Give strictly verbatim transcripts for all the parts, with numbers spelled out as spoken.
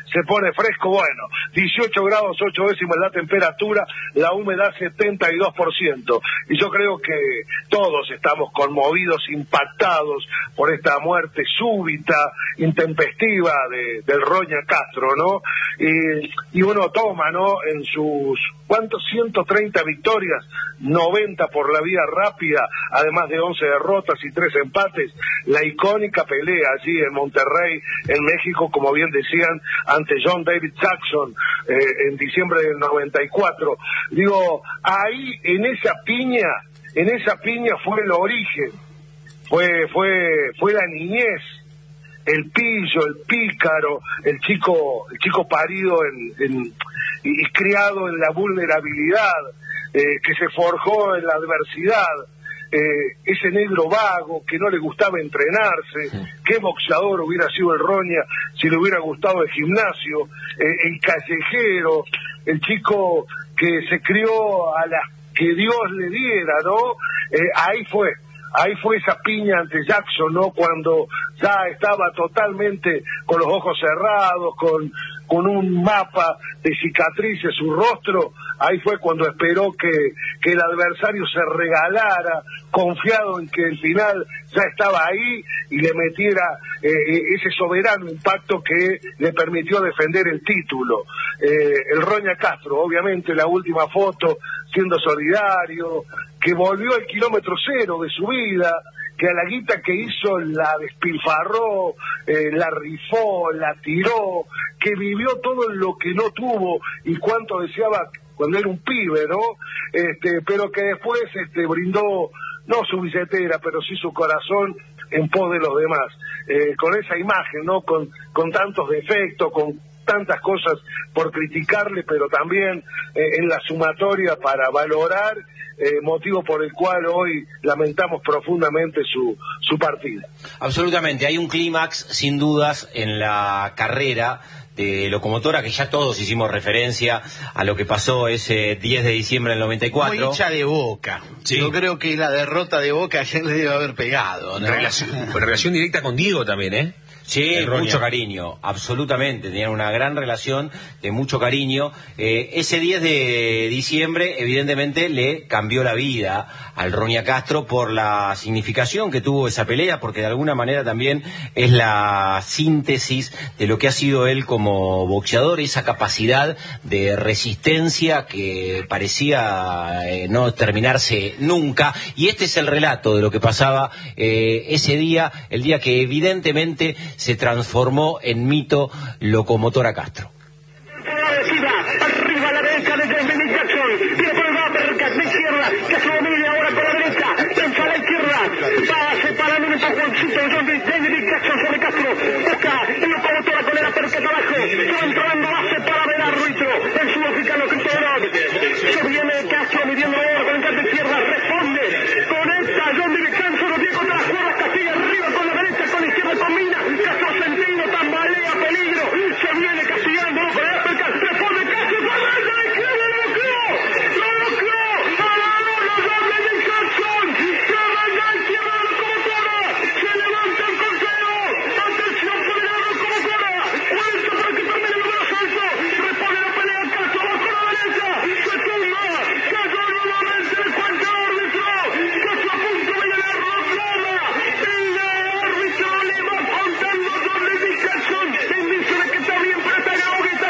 se pone fresco, bueno, dieciocho grados, ocho décimas la temperatura, la humedad setenta y dos por ciento. Y yo creo que todos estamos conmovidos, impactados por esta muerte súbita, intempestiva de, del Roña Castro, ¿no? Y, y uno toma, ¿no? En sus, ¿cuántos? ciento treinta victorias, noventa por la vía rápida, además de once derrotas y tres empates, la icónica pelea allí en Monterrey, en México, como bien decían, ante John David Jackson, eh, en diciembre del noventa y cuatro. Digo, ahí, en esa piña, en esa piña fue el origen, fue, fue, fue la niñez, el pillo, el pícaro, el chico, el chico parido en, en, y, y criado en la vulnerabilidad, eh, que se forjó en la adversidad, eh, ese negro vago que no le gustaba entrenarse, sí. Qué boxeador hubiera sido el Roña si le hubiera gustado el gimnasio, eh, el callejero, el chico que se crió a la que Dios le diera, ¿no? Eh, ahí fue. Ahí fue esa piña ante Jackson, ¿no? Cuando ya estaba totalmente con los ojos cerrados, con, con un mapa de cicatrices su rostro. Ahí fue cuando esperó que, que el adversario se regalara, confiado en que el final ya estaba ahí y le metiera eh, ese soberano impacto que le permitió defender el título. Eh, el Roña Castro, obviamente, la última foto, siendo solidario, que volvió al kilómetro cero de su vida, que a la guita que hizo la despilfarró, eh, la rifó, la tiró, que vivió todo lo que no tuvo y cuánto deseaba cuando era un pibe, ¿no? Este, pero que después este, brindó, no su billetera, pero sí su corazón en pos de los demás. Eh, con esa imagen, ¿no? Con, con tantos defectos, con tantas cosas por criticarle, pero también eh, en la sumatoria para valorar, eh, motivo por el cual hoy lamentamos profundamente su, su partida. Absolutamente, hay un clímax sin dudas en la carrera de Locomotora, que ya todos hicimos referencia a lo que pasó ese diez de diciembre del noventa y cuatro. Muy hincha de Boca. Sí. Yo creo que la derrota de Boca ayer le debe haber pegado, ¿no? Relación, relación directa con Diego también, ¿eh? Sí, mucho cariño, absolutamente, tenían una gran relación, de mucho cariño. Eh, ese diez de diciembre, evidentemente, le cambió la vida al Roña Castro por la significación que tuvo esa pelea, porque de alguna manera también es la síntesis de lo que ha sido él como boxeador, esa capacidad de resistencia que parecía eh, no terminarse nunca. Y este es el relato de lo que pasaba eh, ese día, el día que evidentemente se transformó en mito Locomotora Castro. Arriba a la derecha de David Jackson, tira por el uppercut de izquierda, que se lo mide ahora con la derecha, pensa a la izquierda, va a separar un empujoncito de David Jackson sobre Castro, busca el Locomotora con el uppercut abajo, va entrando, va a separar el árbitro, el sudafricano Cristóbal, se viene Castro midiendo ahora con el canto izquierda, responde, conecta John David Jackson, lo tiene contra las cuerdas, Castilla arriba con la derecha, con la izquierda combina, Castro sentido, tambalea, peligro, se viene castigando, con el uppercut, responde Castro, con la derecha, la izquierda, lo bloqueó, lo bloqueó, a la hora, John David Jackson, se va a la izquierda de Locomotora, se levanta el corteo, atención por el Locomotora, vuelta para que termine el número salto, responde la pelea Castro, va con la derecha, se tumba, cayó nuevamente el cuarto árbitro, Castro a punto de ganar la plata, y el árbitro le va contando a John David Jackson, indicio de que está bien, pero está en la hoguita,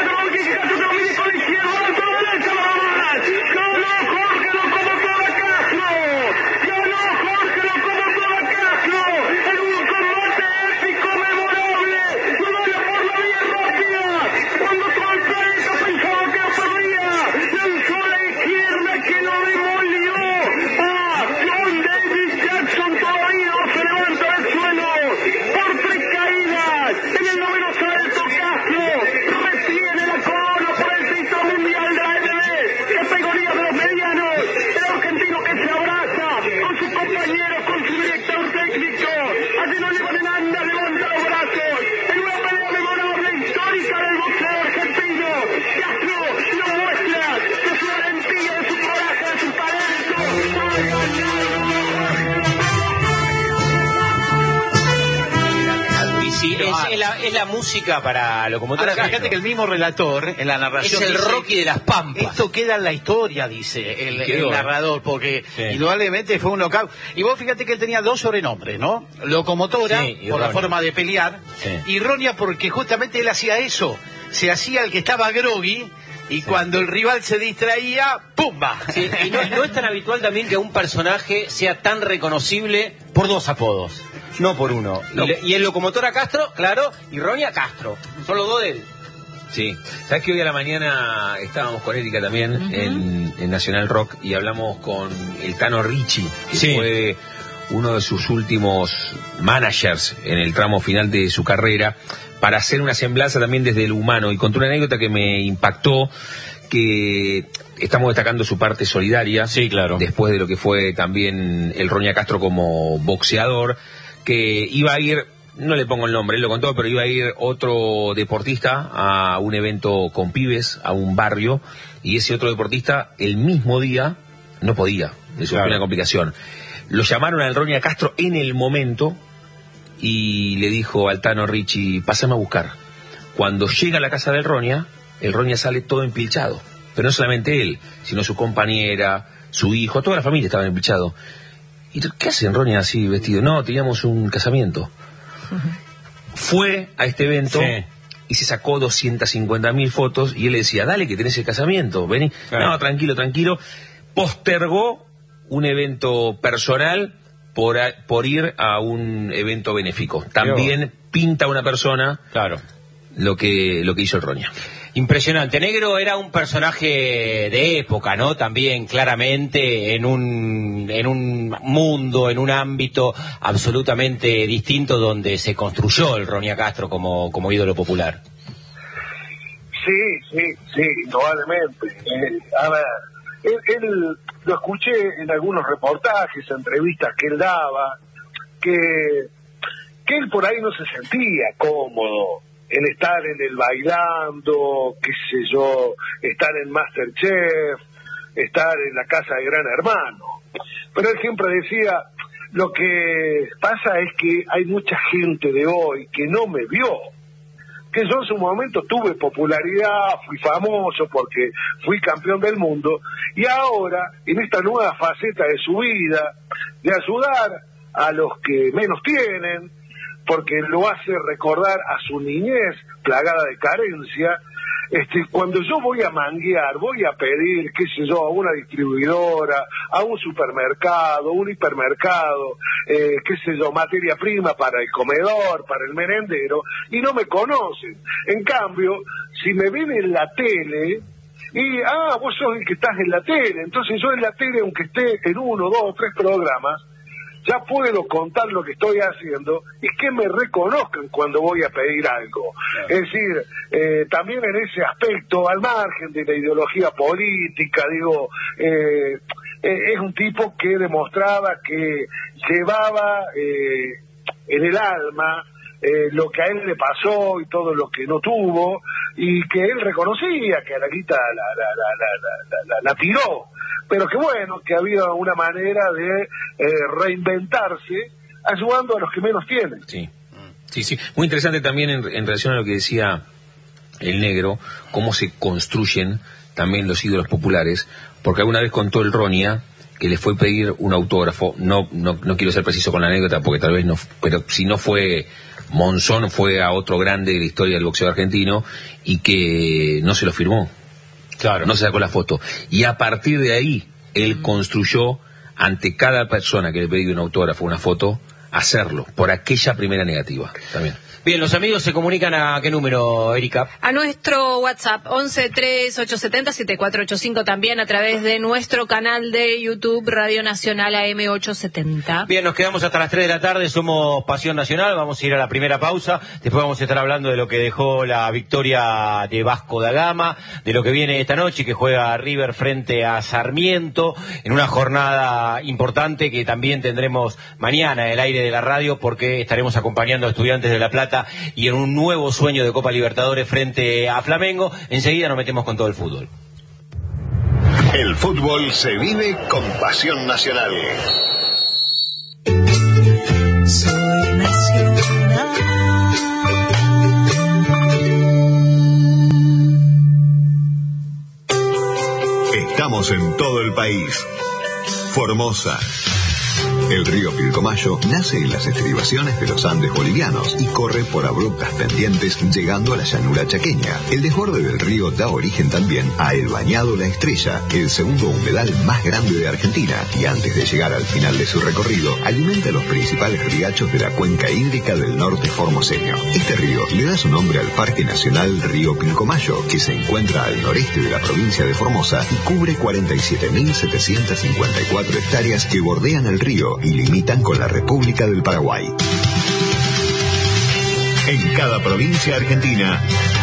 música para Locomotora Ahora, Castro. fíjate que el mismo relator en la narración Es el dice, Rocky de las Pampas. esto queda en la historia, dice el, Quedó, el narrador, porque sí. indudablemente fue un local. Y vos fíjate que él tenía dos sobrenombres, ¿no? Locomotora, Sí, y por la Ronia. forma de pelear, Sí. y Ronia porque justamente él hacía eso, se hacía el que estaba groggy, y cuando el rival se distraía, ¡pumba! Sí, y no, no es tan habitual también que un personaje sea tan reconocible por dos apodos, no por uno. No. Y, le- y el Locomotora Castro, claro, y Ronia Castro. Son los dos de él. Sí. ¿Sabes que hoy a la mañana estábamos con Erika también uh-huh. en, en Nacional Rock y hablamos con el Tano Ricci, que sí. fue uno de sus últimos managers en el tramo final de su carrera, para hacer una semblanza también desde el humano, y contó una anécdota que me impactó, que estamos destacando su parte solidaria, sí, claro, después de lo que fue también el Ronia Castro como boxeador, que iba a ir, no le pongo el nombre, él lo contó, pero iba a ir otro deportista a un evento con pibes, a un barrio, y ese otro deportista el mismo día no podía, le sufrió una complicación. Lo llamaron al Ronia Castro en el momento y le dijo al Tano Ricci, pásame a buscar. Cuando llega a la casa del Ronia, el Ronia sale todo empilchado, pero no solamente él, sino su compañera, su hijo, toda la familia estaba empilchado. ¿Y qué hacen Ronia así vestido? No, teníamos un casamiento. Fue a este evento sí. y se sacó doscientas cincuenta mil fotos y él le decía, dale que tenés el casamiento, vení. Claro. No, tranquilo, tranquilo. Postergó un evento personal por, a, por ir a un evento benéfico. También Dios. Pinta una persona claro. lo que, lo que hizo el Ronia. Impresionante. Negro era un personaje de época, ¿no? También claramente en un en un mundo, en un ámbito absolutamente distinto donde se construyó el Ronia Castro como, como ídolo popular. Sí, sí, sí, indudablemente. Eh, a ver, él, él lo escuché en algunos reportajes, entrevistas que él daba, que, que él por ahí no se sentía cómodo en estar en el bailando, qué sé yo, estar en Masterchef, estar en la casa de Gran Hermano. Pero él siempre decía, lo que pasa es que hay mucha gente de hoy que no me vio, que yo en su momento tuve popularidad, fui famoso porque fui campeón del mundo, y ahora, en esta nueva faceta de su vida, de ayudar a los que menos tienen, porque lo hace recordar a su niñez plagada de carencia. Este, cuando yo voy a manguear, voy a pedir, qué sé yo, a una distribuidora, a un supermercado, un hipermercado, eh, qué sé yo, materia prima para el comedor, para el merendero, y no me conocen. En cambio, si me ven en la tele, y, ah, vos sos el que estás en la tele, entonces yo en la tele, aunque esté en uno, dos, tres programas, ya puedo contar lo que estoy haciendo y que me reconozcan cuando voy a pedir algo. Claro. Es decir, eh, también en ese aspecto, al margen de la ideología política, digo, eh, eh, es un tipo que demostraba que llevaba eh, en el alma eh, lo que a él le pasó y todo lo que no tuvo, y que él reconocía que a la guita la, la, la, la, la, la, la tiró, pero que bueno, que había una manera de eh, reinventarse ayudando a los que menos tienen. Sí, sí, sí. Muy interesante también en, en relación a lo que decía el Negro, cómo se construyen también los ídolos populares, porque alguna vez contó el Ronia que le fue a pedir un autógrafo, no, no, no quiero ser preciso con la anécdota porque tal vez no, pero si no fue Monzón, fue a otro grande de la historia del boxeo argentino, y que no se lo firmó. Claro. No se sacó la foto. Y a partir de ahí, él construyó ante cada persona que le pedía un autógrafo, una foto, hacerlo, por aquella primera negativa también. Bien, los amigos se comunican a qué número, Erika. A nuestro WhatsApp, once tres ocho siete cero siete cuatro ocho cinco, también a través de nuestro canal de YouTube, Radio Nacional A M ochocientos setenta. Bien, nos quedamos hasta las tres de la tarde, somos Pasión Nacional, vamos a ir a la primera pausa, después vamos a estar hablando de lo que dejó la victoria de Vasco da Gama, de lo que viene esta noche, que juega River frente a Sarmiento, en una jornada importante que también tendremos mañana en el aire de la radio, porque estaremos acompañando a Estudiantes de La Plata y en un nuevo sueño de Copa Libertadores frente a Flamengo. Enseguida nos metemos con todo el fútbol. El fútbol se vive con Pasión Nacional. Soy nacional. Estamos en todo el país. Formosa. El río Pilcomayo nace en las estribaciones de los Andes bolivianos y corre por abruptas pendientes llegando a la llanura chaqueña. El desborde del río da origen también a el Bañado La Estrella, el segundo humedal más grande de Argentina, y antes de llegar al final de su recorrido, alimenta los principales riachos de la cuenca hídrica del norte formoseño. Este río le da su nombre al Parque Nacional Río Pilcomayo, que se encuentra al noreste de la provincia de Formosa y cubre cuarenta y siete mil setecientas cincuenta y cuatro hectáreas que bordean el río y limitan con la República del Paraguay. En cada provincia argentina,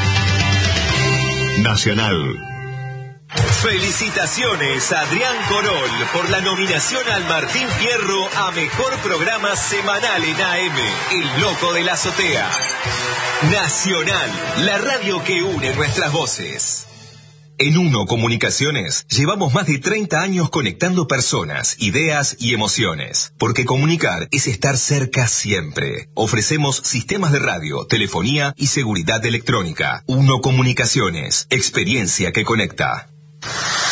Nacional. Felicitaciones a Adrián Corol por la nominación al Martín Fierro a Mejor Programa Semanal en A M, El Loco de la Azotea. Nacional, la radio que une nuestras voces. En Uno Comunicaciones llevamos más de treinta años conectando personas, ideas y emociones, porque comunicar es estar cerca siempre. Ofrecemos sistemas de radio, telefonía y seguridad electrónica. Uno Comunicaciones, experiencia que conecta.